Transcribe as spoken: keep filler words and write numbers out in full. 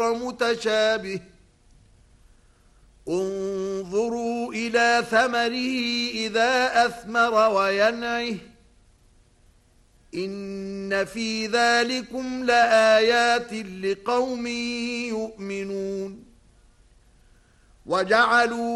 متشابه انظروا إلى ثمره إذا أثمر وينعه إن في ذلكم لآيات لقوم يؤمنون وجعلوا